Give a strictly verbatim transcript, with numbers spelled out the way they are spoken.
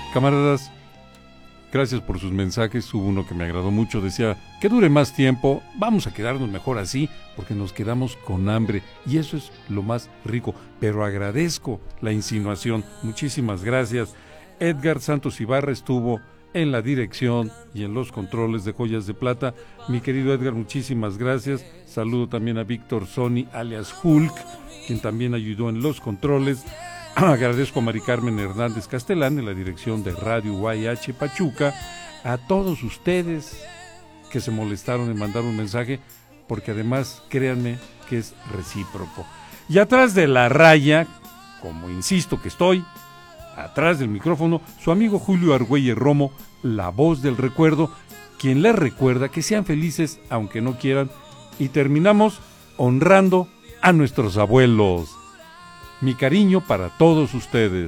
Camaradas, gracias por sus mensajes. Hubo uno que me agradó mucho, decía que dure más tiempo, vamos a quedarnos mejor así, porque nos quedamos con hambre, y eso es lo más rico. Pero agradezco la insinuación, muchísimas gracias. Edgar Santos Ibarra estuvo en la dirección y en los controles de Joyas de Plata. Mi querido Edgar, muchísimas gracias. Saludo también a Víctor Sony, alias Hulk, quien también ayudó en los controles. Agradezco a Mari Carmen Hernández Castelán en la dirección de Radio U A H Pachuca, a todos ustedes que se molestaron en mandar un mensaje, porque además créanme que es recíproco. Y atrás de la raya, como insisto que estoy, atrás del micrófono, su amigo Julio Argüelles Romo, la voz del recuerdo, quien les recuerda que sean felices aunque no quieran, y terminamos honrando a nuestros abuelos. Mi cariño para todos ustedes.